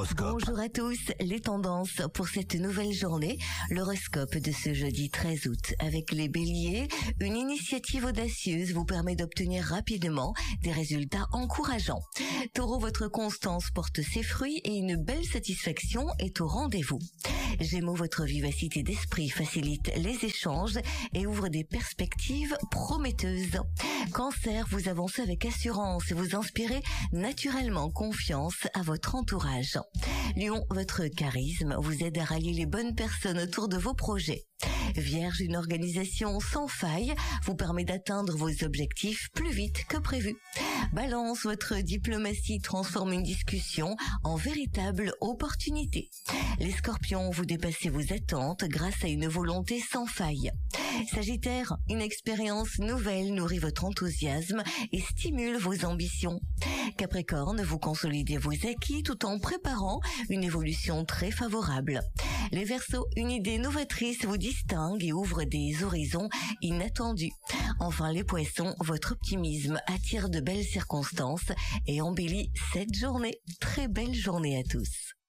L'horoscope. Bonjour à tous, les tendances pour cette nouvelle journée, l'horoscope de ce jeudi 13 août. Avec les béliers, une initiative audacieuse vous permet d'obtenir rapidement des résultats encourageants. Taureau, votre constance porte ses fruits et une belle satisfaction est au rendez-vous. Gémeaux, votre vivacité d'esprit facilite les échanges et ouvre des perspectives prometteuses. Cancer, vous avancez avec assurance et vous inspirez naturellement confiance à votre entourage. Lion, votre charisme vous aide à rallier les bonnes personnes autour de vos projets. Vierge, une organisation sans faille vous permet d'atteindre vos objectifs plus vite que prévu. Balance, votre diplomatie transforme une discussion en véritable opportunité. Les Scorpions, vous dépassez vos attentes grâce à une volonté sans faille. Sagittaire, une expérience nouvelle nourrit votre enthousiasme et stimule vos ambitions. Capricorne, vous consolidez vos acquis tout en préparant une évolution très favorable. Les Verseaux, une idée novatrice vous distingue et ouvre des horizons inattendus. Enfin les Poissons, votre optimisme attire de belles circonstances et embellit cette journée. Très belle journée à tous.